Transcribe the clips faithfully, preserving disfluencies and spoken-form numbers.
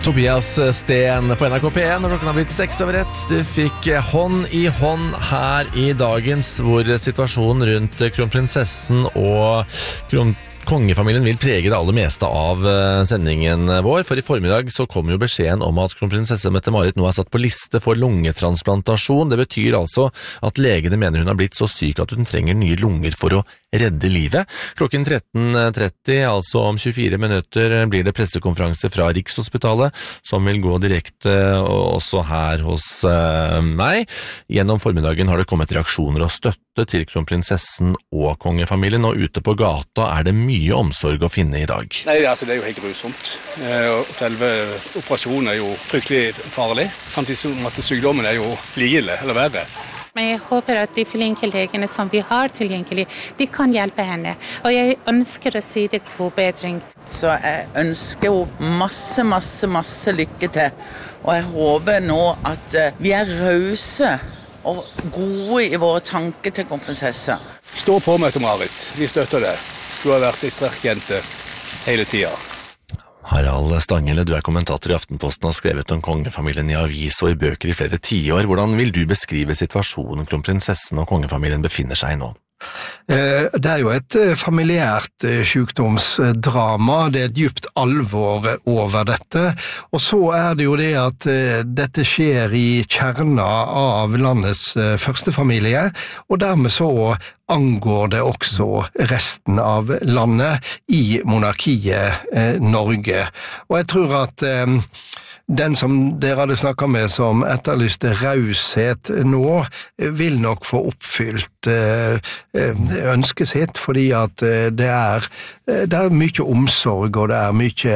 Tobias Sten på N R K P en, og klokken har blitt seks over ett. Du fikk hånd i hånd her i dagens, hvor situasjonen rundt kronprinsessen og kron kongefamilien vil prege det aller meste av sendingen vår, for i formiddag så kom jo beskjeden om at kronprinsesse Mette-Marit nå er satt på liste for lungetransplantasjon. Det betyr altså at legene mener hun har blitt så syk at hun trenger nye lunger for å redde livet. Klokken tretten tretti, altså om tjuefire minutter, blir det pressekonferanse fra Rikshospitalet, som vil gå direkte også her hos uh, meg. Gjennom formiddagen har det kommet reaksjoner og støtte til kronprinsessen og kongefamilien, og ute på gata er det mye mye omsorg å finne i dag. Nei, altså, det er jo helt grusomt. Selve operasjonen er jo fryktelig farlig, samtidig som at sykdommen er jo like ille, eller verre. Men jeg håper at de flinke legene som vi har tilgjengelig, de kan hjelpe henne. Og jeg ønsker å si det god bedring. Så jeg ønsker jo masse, masse, masse lykke til. Og jeg håper nå at vi er rause og gode i våre tanker til kronprinsesse. Stå på, Mette-Marit. Vi støtter det. Du har vært en sterk jente hele tiden. Harald Stangele, du er kommentator i Aftenposten og har skrevet om kongefamilien i avis og i bøker i flere tiår. Hvordan vil du beskrive situasjonen kronprinsessen og kongefamilien befinner seg i nå? Det er jo et familiært sykdomsdrama, det er et dypt alvor over dette, og så er det jo det at dette skjer i kjerna av landets første familie, og dermed så angår det også resten av landet i monarkiet Norge. Og jeg tror at den som dere hadde snakket med som etterlyste raushet nå, vil nok få oppfylt ønsket sitt, fordi at det er, det er mye omsorg, og det er mye,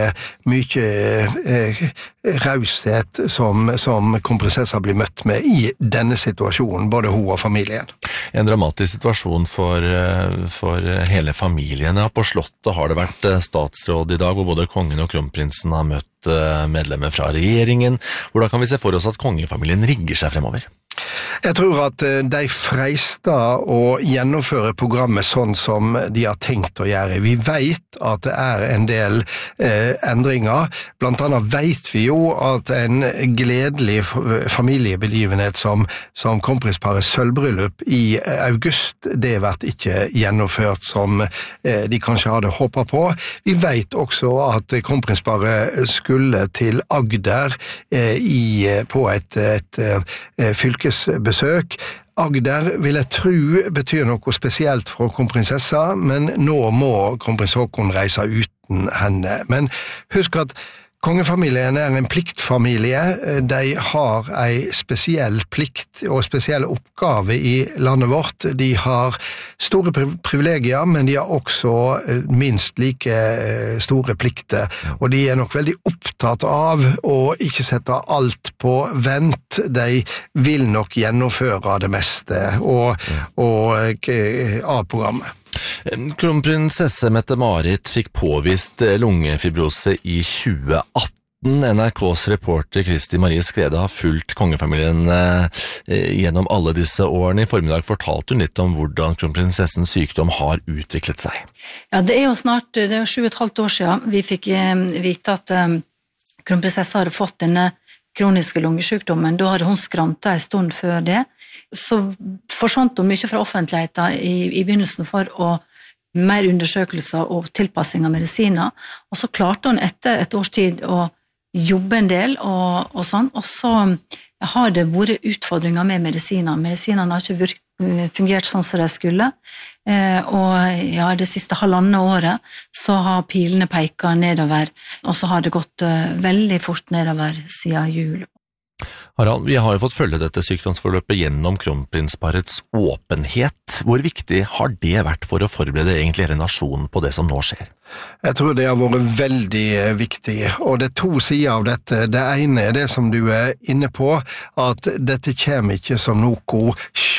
mye raushet som, som kronprinsessa blir møtt med i denne situasjonen, både hun og familien. En dramatisk situasjon for, for hele familien. På Slottet har det vært statsråd i dag, hvor både kongen og kronprinsen har møtt medlemmer fra regjeringen. Hvordan kan vi se for oss at kongefamilien rigger seg fremover? Jeg tror at de freister å gjennomføre programmet sånn som de har tenkt å gjøre. Vi vet at det er en del eh, endringer. Blant annet vet vi jo at en gledelig familiebegivenhet som, som kronprinsparet sølvbryllup i august, det vært ikke gjennomført som eh, de kanskje hadde håpet på. Vi vet også at kronprinsparet skulle til Agder eh, i, på et, et, et fylke besøk. Agder vil jeg tro betyr noe spesielt for kronprinsessa, men nå må kronprins Haakon reise uten henne. Men husk at kongefamilien er en pliktfamilie. De har en spesiell plikt og spesiell oppgave i landet vårt. De har store privilegier, men de har også minst like store plikter. Og de er nok veldig opptatt av å ikke sette alt på vent. De vil nok gjennomføre det meste og, og, av programmet. Kronprinsesse Mette-Marit fikk påvist lungefibrose i tjue atten. N R K's reporter Kristi Marie Skrede har fulgt kongefamilien eh, gjennom alle disse årene. I formiddag fortalte hun litt om hvordan kronprinsessens sykdom har utviklet seg. Ja, det er jo snart, det er jo sju og et halvt år siden vi fikk eh, vite at eh, kronprinsessa hadde fått denne kroniske lungesykdommen. Da hadde hun skrantet en stund før det. Så forsvant hun mye fra offentligheten i, i begynnelsen for å mer undersøkelser og tilpassing av medisiner, og så klarte hun etter et års tid å jobbe en del og, og sånn, og så har det vært utfordringer med medisinene. Medisinene har ikke virk, fungert sånn som de skulle, og ja, det siste halvandet året så har pilene peket nedover, og så har det gått veldig fort nedover siden jul. Harald, vi har jo fått følge dette sykdomsforløpet gjennom kronprinsparets åpenhet. Hvor viktig har det vært for å forberede egentlig hele nasjonen på det som nå skjer? Jeg tror det har vært veldig viktig, og det er to sider av dette. Det ene er det som du er inne på, at dette kommer ikke som noe sjokk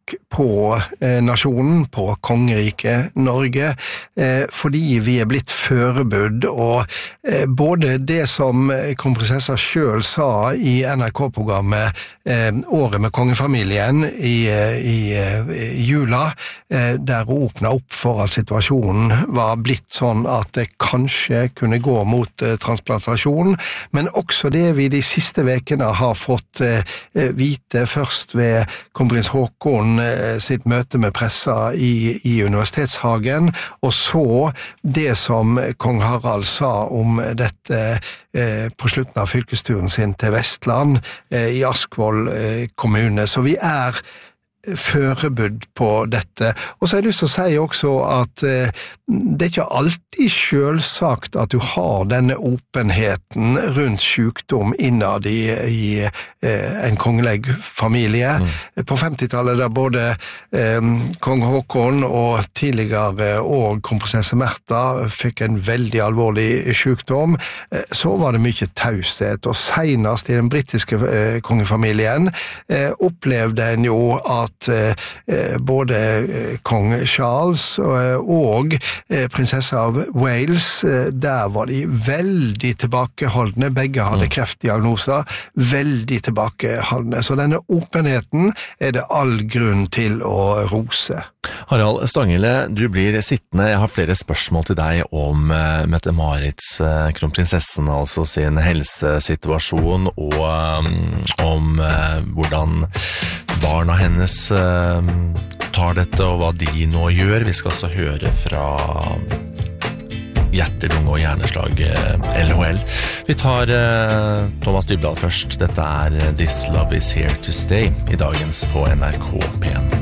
tak på eh, nasjonen, på kongeriket Norge, eh, fordi vi er blitt forberedt, og eh, både det som kronprinsessa selv sa i N R K-programmet eh, Året med kongefamilien i, i, i jula, eh, der hun åpnet opp for at situasjonen var blitt sånn at det kanskje kunne gå mot eh, transplantasjon, men også det vi de siste vekene har fått eh, vite først ved kronprins Haakon eh, sitt møte med pressa i, i Universitetshagen, og så det som kong Harald sa om dette eh, på slutten av fylkesturen sin til Vestland eh, i Askvoll eh, kommune. Så vi er forberedt på dette. Og så har jeg lyst til å si også at eh, det er ikke alltid selvsagt at du har denne åpenheten rundt sykdom innad i, i eh, en kongelig familie. Mm. På femtitallet da både eh, kong Haakon og tidligere og kronprinsesse Märtha fikk en veldig alvorlig sykdom, eh, så var det mye taushet, og senest i den britiske eh, kongefamilien eh, opplevde en jo at at eh, både eh, kong Charles eh, og eh, prinsessa av Wales, eh, der var de veldig tilbakeholdne, begge hadde mm. kreftdiagnoser, veldig tilbakeholdne, så denne åpenheten er det all grunn til å rose. Harald Stanghelle, du blir sittende. Jeg har flere spørsmål til deg om uh, Mette-Marits, uh, kronprinsessen, altså sin helsesituasjon, og um, om uh, hvordan barna hennes uh, tar dette, og hva de nå gjør. Vi skal også høre fra hjerte-, lunge- og hjerneslag L H L. Vi tar uh, Thomas Dybdahl først. Dette er This Love Is Here To Stay i dagens på N R K P en.